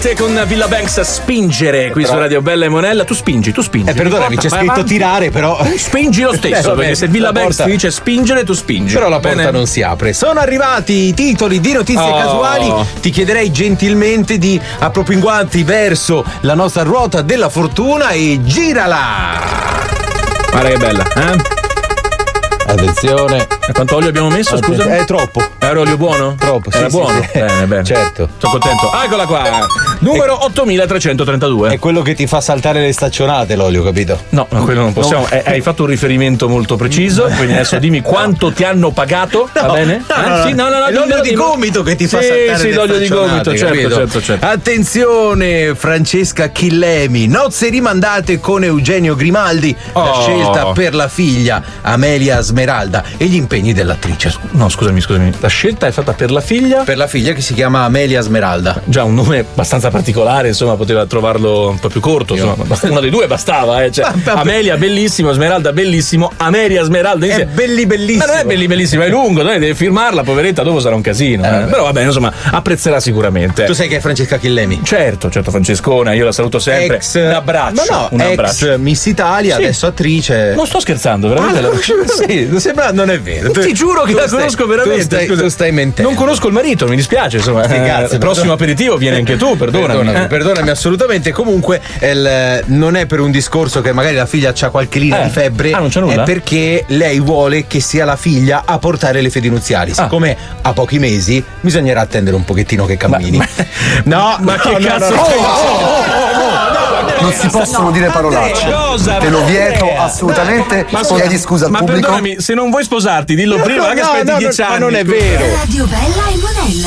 Tirate con Villa Banks, Spingere qui su Radio Bella e Monella. Tu spingi. Perdonami, c'è scritto avanti. Tirare, però. Spingi lo stesso, vabbè, perché se Villa Banks ti dice spingere, tu spingi. Però la porta non si apre. Sono arrivati i titoli di notizie casuali. Ti chiederei gentilmente di appropinguarti verso la nostra ruota della fortuna e girala. Guarda che bella, eh? Attenzione. Quanto olio abbiamo messo, scusa? È troppo. Era olio buono? Troppo, sì. Era buono? Sì. Bene. Certo. Sono contento. Eccola qua. Numero 8332. È quello che ti fa saltare le staccionate l'olio, capito? No, quello non possiamo. Hai fatto un riferimento molto preciso, quindi adesso dimmi quanto ti hanno pagato, va bene? No. Sì, no, È l'olio di gomito che ti fa saltare sì, le l'olio di gomito, staccionate, certo. Attenzione, Francesca Chillemi. Nozze rimandate con Eugenio Grimaldi. La scelta per la figlia Amelia Smeralda e gli impegni dell'attrice. No, scusami. La scelta è fatta per la figlia? Per la figlia che si chiama Amelia Smeralda. Già un nome abbastanza particolare, insomma, poteva trovarlo un po' più corto, insomma. Uno dei due bastava, cioè, Amelia bellissimo, Smeralda bellissimo, Amelia Smeralda è bellissimo. Ma non è bellissimo, è lungo, deve firmarla, poveretta, dopo sarà un casino. Però va bene, insomma, apprezzerà sicuramente. Tu sai che è Francesca Chillemi? Certo, Francescona, io la saluto sempre. Un abbraccio. Ex Miss Italia, adesso attrice. Non sto scherzando, veramente. Sì, sembra, non è vero. Ti giuro che la conosco veramente. Tu stai mentendo. Non conosco il marito, mi dispiace, insomma. Grazie, prossimo aperitivo viene anche tu, perdonami. Perdonami assolutamente. Comunque non è per un discorso che magari la figlia ha qualche linea di febbre. Non c'è nulla. È perché lei vuole che sia la figlia a portare le fedi nuziali. Siccome a pochi mesi bisognerà attendere un pochettino che cammini. Ma che cazzo stai dicendo? Non si possono dire parolacce. Te lo vieto assolutamente. Chiedi scusa al pubblico. Ma perdonami, se non vuoi sposarti, dillo prima, che aspetti 10 anni. Ma non è vero. Radio Bella e Monella.